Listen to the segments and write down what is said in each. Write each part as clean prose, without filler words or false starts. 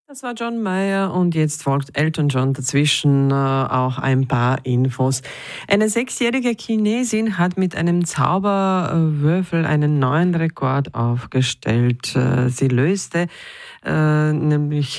Das war John Mayer und jetzt folgt Elton John dazwischen auch ein paar Infos. Eine 6-jährige Chinesin hat mit einem Zauberwürfel einen neuen Rekord aufgestellt. Sie löste nämlich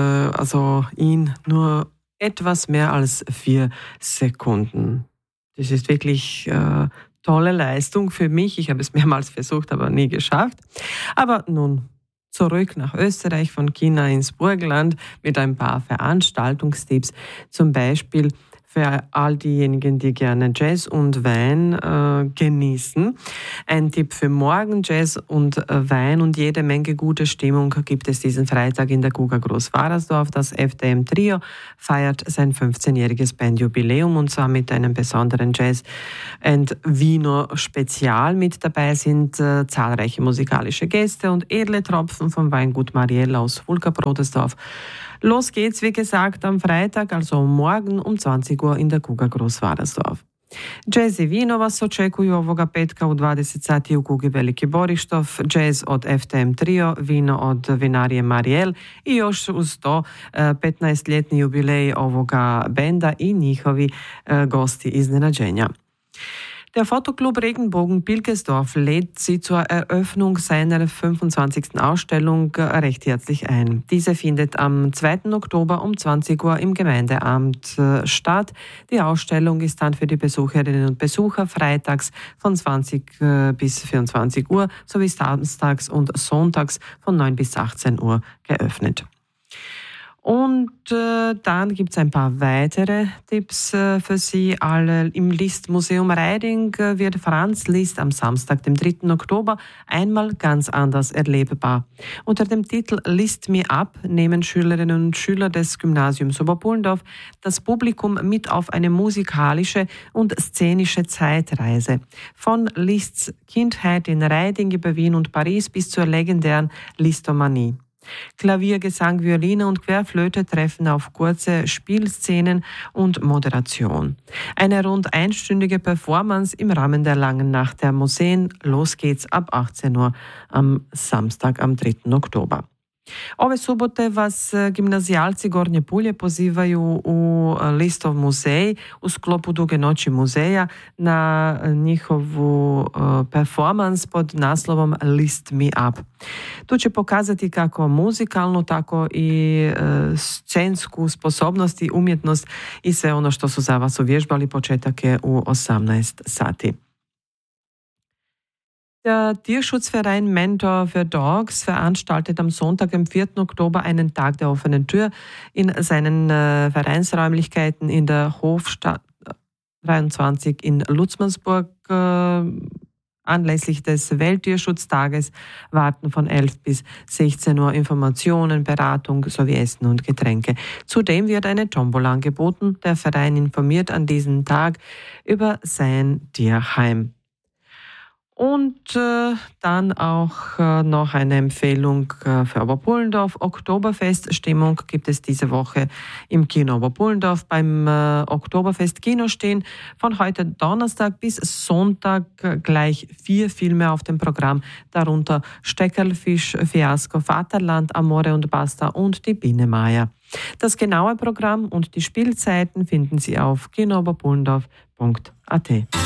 ihn nur etwas mehr als 4 Sekunden. Das ist wirklich tolle Leistung für mich. Ich habe es mehrmals versucht, aber nie geschafft. Aber nun zurück nach Österreich, von China ins Burgenland mit ein paar Veranstaltungstipps. Zum Beispiel für all diejenigen, die gerne Jazz und Wein genießen. Ein Tipp für morgen: Jazz und Wein und jede Menge gute Stimmung gibt es diesen Freitag in der Guga Großwarersdorf. Das FDM Trio feiert sein 15-jähriges Bandjubiläum und zwar mit einem besonderen Jazz- und Wiener Spezial. Mit dabei sind zahlreiche musikalische Gäste und edle Tropfen vom Weingut Mariella aus Vulka-Brodesdorf. Los geht's, wie gesagt, am Freitag, also morgen um 20 Uhr in der Guga Großwarersdorf. Jazz i vino vas očekuju ovoga petka u 20 sati u Gugi Veliki Borištov, jazz od FTM Trio, vino od vinarije Mariel i još uz to 15-ljetni jubilej ovoga benda i njihovi gosti iznenađenja. Der Fotoclub Regenbogen Bilkesdorf lädt Sie zur Eröffnung seiner 25. Ausstellung recht herzlich ein. Diese findet am 2. Oktober um 20 Uhr im Gemeindeamt statt. Die Ausstellung ist dann für die Besucherinnen und Besucher freitags von 20 bis 24 Uhr sowie samstags und sonntags von 9 bis 18 Uhr geöffnet. Und dann gibt es ein paar weitere Tipps für Sie alle. Im Liszt-Museum Reiding wird Franz Liszt am Samstag, dem 3. Oktober, einmal ganz anders erlebbar. Unter dem Titel Liszt Me Up nehmen Schülerinnen und Schüler des Gymnasiums Oberpullendorf das Publikum mit auf eine musikalische und szenische Zeitreise. Von Liszts Kindheit in Reiding über Wien und Paris bis zur legendären Listomanie. Klavier, Gesang, Violine und Querflöte treffen auf kurze Spielszenen und Moderation. Eine rund einstündige Performance im Rahmen der langen Nacht der Museen. Los geht's ab 18 Uhr am Samstag, am 3. Oktober. Ove subote vas gimnazijalci Gornje Pulje pozivaju u Listov muzej u sklopu Duge noći muzeja na njihovu performans pod naslovom Liszт Me Up. Tu će pokazati kako muzikalnu, tako i scensku sposobnost i umjetnost i sve ono što su za vas uvježbali. Početak je u 18 sati. Der Tierschutzverein Mentor für Dogs veranstaltet am Sonntag, am 4. Oktober, einen Tag der offenen Tür in seinen Vereinsräumlichkeiten in der Hofstadt 23 in Lutzmannsburg. Anlässlich des Welttierschutztages warten von 11 bis 16 Uhr Informationen, Beratung sowie Essen und Getränke. Zudem wird eine Tombola angeboten. Der Verein informiert an diesem Tag über sein Tierheim. Und dann auch noch eine Empfehlung für Oberpullendorf. Oktoberfest-Stimmung gibt es diese Woche im Kino Oberpullendorf. Beim Oktoberfest-Kino stehen von heute Donnerstag bis Sonntag gleich 4 Filme auf dem Programm, darunter Steckerlfisch, Fiasko, Vaterland, Amore und Basta und die Biene Maya. Das genaue Programm und die Spielzeiten finden Sie auf kinooberpullendorf.at.